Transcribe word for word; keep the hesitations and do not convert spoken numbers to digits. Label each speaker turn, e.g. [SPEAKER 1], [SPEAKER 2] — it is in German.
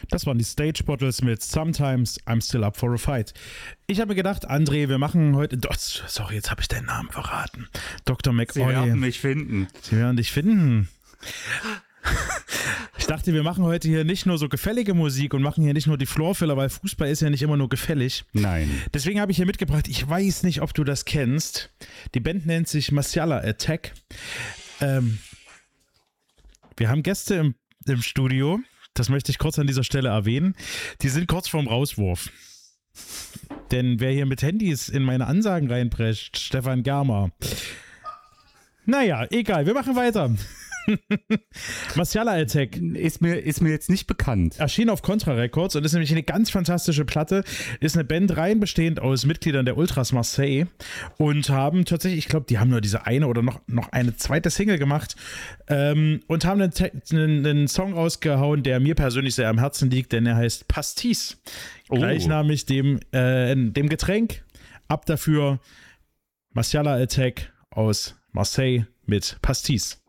[SPEAKER 1] Das waren die Stage Bottles mit Sometimes I'm Still Up for a Fight. Ich habe mir gedacht, André, wir machen heute... Oh, sorry, jetzt habe ich deinen Namen verraten. Doktor McOy.
[SPEAKER 2] Sie werden mich finden.
[SPEAKER 1] Sie werden dich finden. Ich dachte, wir machen heute hier nicht nur so gefällige Musik und machen hier nicht nur die Floorfiller, weil Fußball ist ja nicht immer nur gefällig.
[SPEAKER 2] Nein.
[SPEAKER 1] Deswegen habe ich hier mitgebracht, ich weiß nicht, ob du das kennst. Die Band nennt sich Martiala Attack. Ähm, wir haben Gäste im, im Studio, das möchte ich kurz an dieser Stelle erwähnen. Die sind kurz vorm Rauswurf. Denn wer hier mit Handys in meine Ansagen reinprescht, Stefan Germer. Naja, egal, wir machen weiter. Martiala Attack
[SPEAKER 2] ist mir, ist mir jetzt nicht bekannt.
[SPEAKER 1] Erschien auf Contra Records und ist nämlich eine ganz fantastische Platte. Ist eine Band rein bestehend aus Mitgliedern der Ultras Marseille und haben tatsächlich, ich glaube, die haben nur diese eine oder noch, noch eine zweite Single gemacht ähm, und haben einen, einen, einen Song rausgehauen, der mir persönlich sehr am Herzen liegt, denn er heißt Pastis. Oh. Gleichnamig dem, äh, dem Getränk. Ab dafür Martiala Attack aus Marseille mit Pastis.